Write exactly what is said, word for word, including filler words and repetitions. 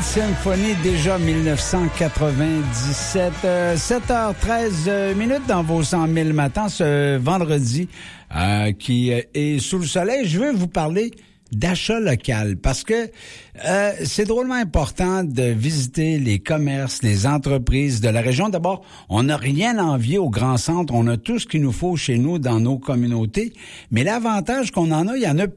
Symphony, déjà dix-neuf cent quatre-vingt-dix-sept. Euh, sept heures treize minutes dans vos cent mille matins ce vendredi euh, qui est sous le soleil. Je veux vous parler d'achat local parce que euh, c'est drôlement important de visiter les commerces, les entreprises de la région. D'abord, on n'a rien à envier aux grands centres. On a tout ce qu'il nous faut chez nous dans nos communautés. Mais l'avantage qu'on en a, il y en a